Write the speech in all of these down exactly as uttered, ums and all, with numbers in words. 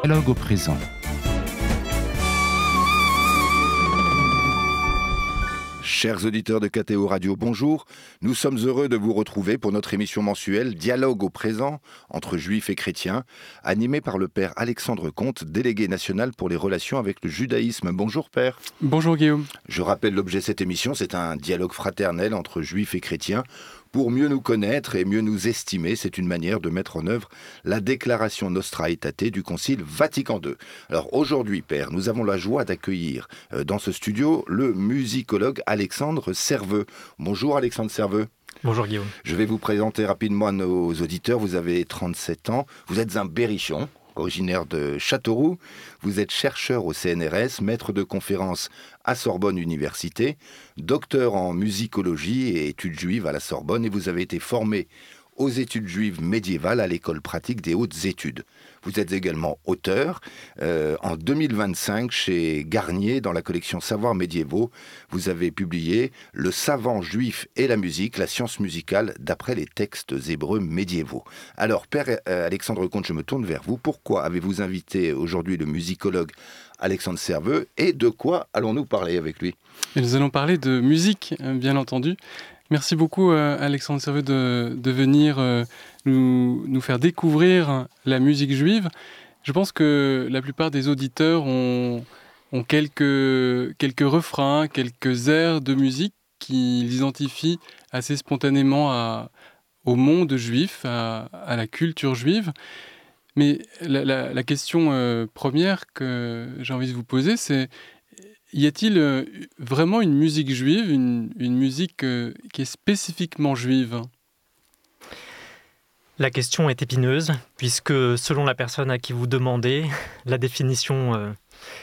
Dialogue au présent. Chers auditeurs de K T O Radio, bonjour. Nous sommes heureux de vous retrouver pour notre émission mensuelle Dialogue au présent entre juifs et chrétiens, animée par le père Alexandre Comte, délégué national pour les relations avec le judaïsme. Bonjour père. Bonjour Guillaume. Je rappelle l'objet de cette émission, c'est un dialogue fraternel entre juifs et chrétiens. Pour mieux nous connaître et mieux nous estimer, c'est une manière de mettre en œuvre la déclaration Nostra Aetate du Concile Vatican deux. Alors aujourd'hui, Père, nous avons la joie d'accueillir euh, dans ce studio le musicologue Alexandre Serveux. Bonjour Alexandre Serveux. Bonjour Guillaume. Je vais vous présenter rapidement à nos auditeurs. Vous avez trente-sept ans, vous êtes un berrichon, originaire de Châteauroux. Vous êtes chercheur au C N R S, maître de conférences à Sorbonne Université, docteur en musicologie et études juives à la Sorbonne, et vous avez été formé aux études juives médiévales à l'école pratique des hautes études. Vous êtes également auteur. Euh, en deux mille vingt-cinq, chez Garnier, dans la collection Savoirs médiévaux, vous avez publié « Le savant juif et la musique, la science musicale d'après les textes hébreux médiévaux ». Alors, Père euh, Alexandre Comte, je me tourne vers vous. Pourquoi avez-vous invité aujourd'hui le musicologue Alexandre Serveux et de quoi allons-nous parler avec lui ? Et nous allons parler de musique, bien entendu. Merci beaucoup euh, Alexandre Serveux de, de venir euh, nous, nous faire découvrir la musique juive. Je pense que la plupart des auditeurs ont, ont quelques, quelques refrains, quelques airs de musique qu'ils identifient assez spontanément à, au monde juif, à, à la culture juive. Mais la, la, la question euh, première que j'ai envie de vous poser, c'est: y a-t-il euh, vraiment une musique juive, une, une musique euh, qui est spécifiquement juive ? La question est épineuse, puisque selon la personne à qui vous demandez, la définition euh,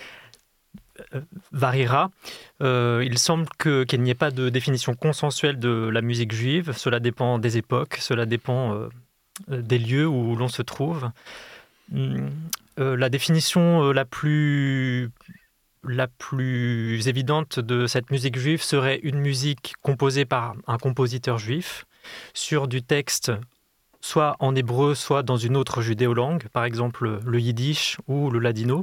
euh, variera. Euh, il semble que, qu'il n'y ait pas de définition consensuelle de la musique juive. Cela dépend des époques, cela dépend euh, des lieux où l'on se trouve. Euh, la définition euh, la plus... La plus évidente de cette musique juive serait une musique composée par un compositeur juif sur du texte soit en hébreu, soit dans une autre judéo-langue, par exemple le yiddish ou le ladino.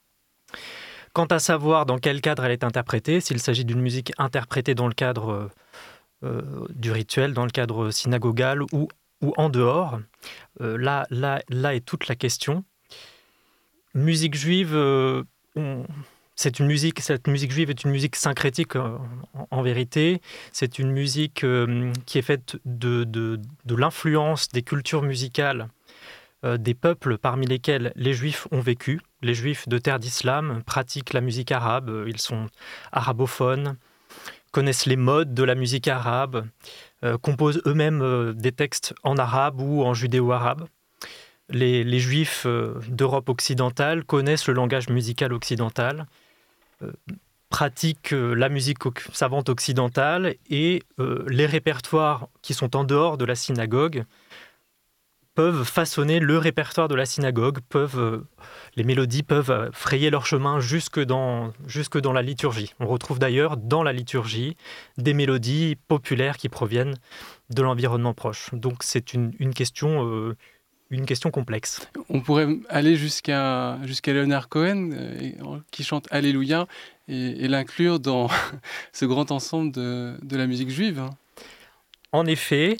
Quant à savoir dans quel cadre elle est interprétée, s'il s'agit d'une musique interprétée dans le cadre euh, du rituel, dans le cadre synagogal ou, ou en dehors, euh, là, là, là est toute la question. Musique juive, euh, on... C'est une musique, cette musique juive est une musique syncrétique en, en vérité. C'est une musique euh, qui est faite de, de, de l'influence des cultures musicales euh, des peuples parmi lesquels les juifs ont vécu. Les juifs de terre d'islam pratiquent la musique arabe, ils sont arabophones, connaissent les modes de la musique arabe, euh, composent eux-mêmes euh, des textes en arabe ou en judéo-arabe. Les, les juifs euh, d'Europe occidentale connaissent le langage musical occidental, euh, pratiquent euh, la musique savante occidentale et euh, les répertoires qui sont en dehors de la synagogue peuvent façonner le répertoire de la synagogue, peuvent, euh, les mélodies peuvent euh, frayer leur chemin jusque dans, jusque dans la liturgie. On retrouve d'ailleurs dans la liturgie des mélodies populaires qui proviennent de l'environnement proche. Donc c'est une, une question... Euh, Une question complexe. On pourrait aller jusqu'à, jusqu'à Leonard Cohen, euh, qui chante Alléluia, et, et l'inclure dans ce grand ensemble de, de la musique juive. En effet,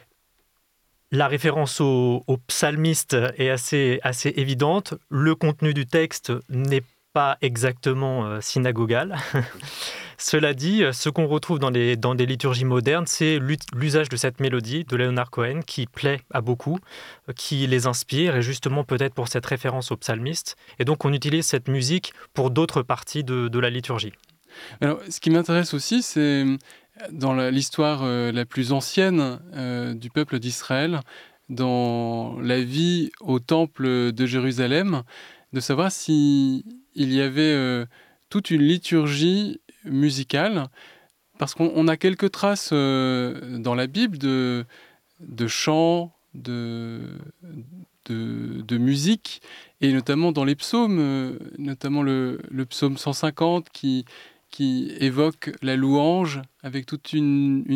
la référence au, au psalmiste est assez, assez évidente. Le contenu du texte n'est pas exactement euh, synagogal. Cela dit, ce qu'on retrouve dans, les, dans des liturgies modernes, c'est l'usage de cette mélodie de Leonard Cohen qui plaît à beaucoup, qui les inspire, et justement peut-être pour cette référence au psalmiste. Et donc on utilise cette musique pour d'autres parties de, de la liturgie. Alors, ce qui m'intéresse aussi, c'est dans la, l'histoire euh, la plus ancienne euh, du peuple d'Israël, dans la vie au temple de Jérusalem, de savoir s'il y avait euh, toute une liturgie musicale, parce qu'on on a quelques traces euh, dans la Bible de, de chants, de, de, de musique, et notamment dans les psaumes, euh, notamment le, le psaume cent cinquante qui, qui évoque la louange avec toute une, une